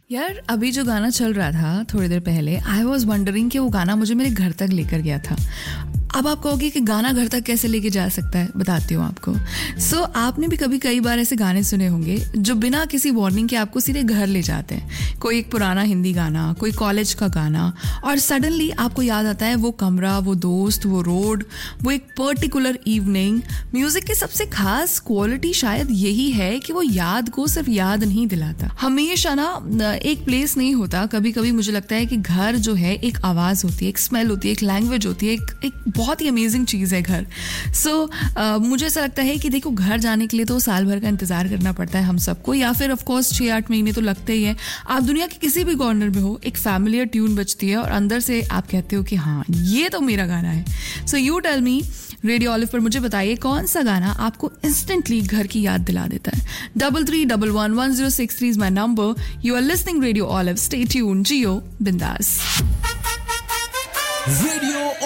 यार अभी जो गाना चल रहा था थोड़ी देर पहले, आई वॉज वंडरिंग कि वो गाना मुझे मेरे घर तक लेकर गया था। अब आप कहोगे कि गाना घर तक कैसे लेके जा सकता है, बताती हूँ आपको। सो आपने भी कई बार ऐसे गाने सुने होंगे जो बिना किसी वार्निंग के आपको सीधे घर ले जाते हैं। कोई एक पुराना हिंदी गाना, कोई कॉलेज का गाना, और सडनली आपको याद आता है वो कमरा, वो दोस्त, वो रोड, वो एक पर्टिकुलर इवनिंग। म्यूजिक की सबसे खास क्वालिटी शायद यही है कि वो याद को सिर्फ याद नहीं दिलाता, हमेशा ना एक प्लेस नहीं होता। कभी कभी मुझे लगता है कि घर जो है एक आवाज होती है, एक स्मेल होती है, एक लैंग्वेज होती है, एक बहुत ही अमेजिंग चीज़ है घर। सो मुझे ऐसा लगता है कि देखो, घर जाने के लिए तो साल भर का इंतजार करना पड़ता है हम सबको, या फिर ऑफ कोर्स 6-8 महीने तो लगते ही हैं। आप दुनिया के किसी भी कॉर्नर में हो, एक फैमिलियर ट्यून बजती है और अंदर से आप कहते हो कि हाँ, ये तो मेरा गाना है। So you tell me, radio olive पर मुझे बताइए कौन सा गाना आपको इंस्टेंटली घर की याद दिला देता है। 33111063 is my number. You are listening radio olive. Stay tuned, जियो बिंदास। रेडियो